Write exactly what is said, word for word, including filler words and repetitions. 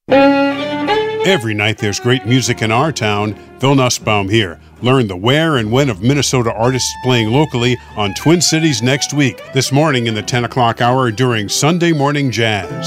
Every night there's great music in our town. Phil Nussbaum here. Learn the where and when of Minnesota artists playing locally on Twin Cities next week. This morning in the ten o'clock hour during Sunday Morning Jazz.